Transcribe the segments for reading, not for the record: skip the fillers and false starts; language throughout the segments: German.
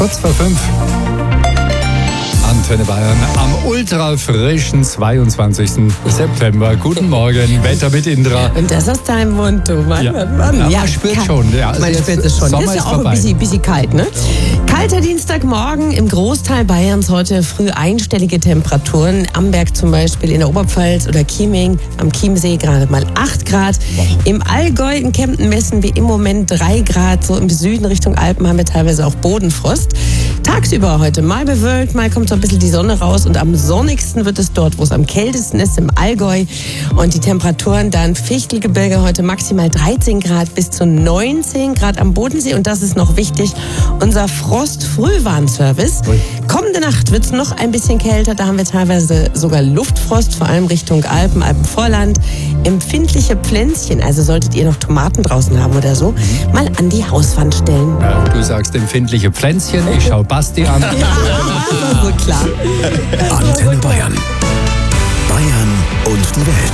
Kurz vor 5. Antenne Bayern am ultrafrischen 22. September. Guten Morgen, Wetter mit Indra. Und das aus deinem Mund, du Mann. Ja, man spürt schon. Ja, also man spürt es schon. Sommer ist ja auch ein bisschen kalt, ne? Kalter Dienstagmorgen im Großteil Bayerns, heute früh einstellige Temperaturen. Amberg zum Beispiel in der Oberpfalz oder Chieming am Chiemsee gerade mal 8 Grad. Wow. Im Allgäu in Kempten messen wir im Moment 3 Grad. So im Süden Richtung Alpen haben wir teilweise auch Bodenfrost. Tagsüber heute mal bewölkt, mal kommt so ein bisschen die Sonne raus und am sonnigsten wird es dort, wo es am kältesten ist, im Allgäu. Und die Temperaturen dann Fichtelgebirge heute maximal 13 Grad bis zu 19 Grad am Bodensee. Und das ist noch wichtig, unser Frost-Frühwarnservice. Kommende Nacht wird es noch ein bisschen kälter, da haben wir teilweise sogar Luftfrost, vor allem Richtung Alpen, Alpenvorland. Empfindliche Pflänzchen, also solltet ihr noch Tomaten draußen haben oder so, mal an die Hauswand stellen. Ja, du sagst empfindliche Pflänzchen, ich schau Basti an. Ja, so klar. Antenne Bayern. Bayern und die Welt.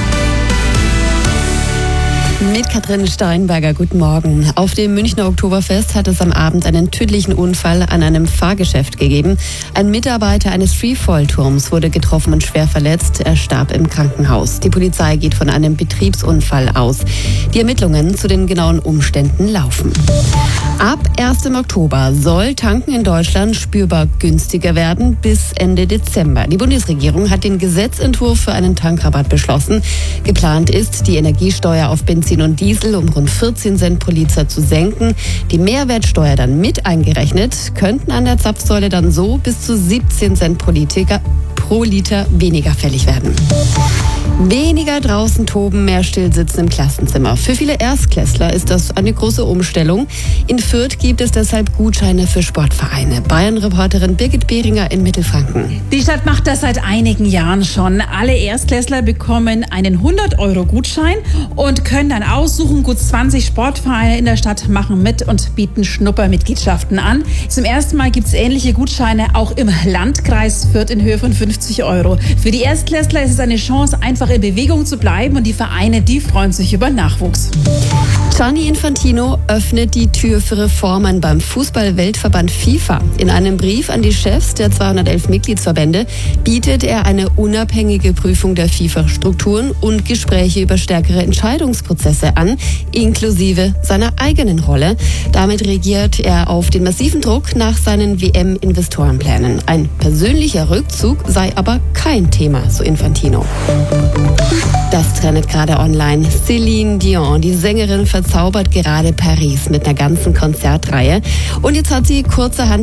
Mit Katrin Steinberger, guten Morgen. Auf dem Münchner Oktoberfest hat es am Abend einen tödlichen Unfall an einem Fahrgeschäft gegeben. Ein Mitarbeiter eines Freefall-Turms wurde getroffen und schwer verletzt. Er starb im Krankenhaus. Die Polizei geht von einem Betriebsunfall aus. Die Ermittlungen zu den genauen Umständen laufen. Ab 1. Oktober soll Tanken in Deutschland spürbar günstiger werden bis Ende Dezember. Die Bundesregierung hat den Gesetzentwurf für einen Tankrabatt beschlossen. Geplant ist, die Energiesteuer auf Benzin und Diesel um rund 14 Cent pro Liter zu senken. Die Mehrwertsteuer dann mit eingerechnet, könnten an der Zapfsäule dann so bis zu 17 Cent pro Liter weniger fällig werden. Weniger draußen toben, mehr Stillsitzen im Klassenzimmer. Für viele Erstklässler ist das eine große Umstellung. In Fürth gibt es deshalb Gutscheine für Sportvereine. Bayern-Reporterin Birgit Behringer in Mittelfranken. Die Stadt macht das seit einigen Jahren schon. Alle Erstklässler bekommen einen 100-Euro-Gutschein und können dann aussuchen. Gut 20 Sportvereine in der Stadt machen mit und bieten Schnuppermitgliedschaften an. Zum ersten Mal gibt es ähnliche Gutscheine auch im Landkreis Fürth in Höhe von 50 Euro. Für die Erstklässler ist es eine Chance, einfach in Bewegung zu bleiben, und die Vereine, die freuen sich über Nachwuchs. Gianni Infantino öffnet die Tür für Reformen beim Fußball-Weltverband FIFA. In einem Brief an die Chefs der 211 Mitgliedsverbände bietet er eine unabhängige Prüfung der FIFA-Strukturen und Gespräche über stärkere Entscheidungsprozesse an, inklusive seiner eigenen Rolle. Damit reagiert er auf den massiven Druck nach seinen WM-Investorenplänen. Ein persönlicher Rückzug sei aber kein Thema, so Infantino. Das trendet gerade online. Céline Dion, die Sängerin, verzaubert gerade Paris mit einer ganzen Konzertreihe. Und jetzt hat sie kurzerhand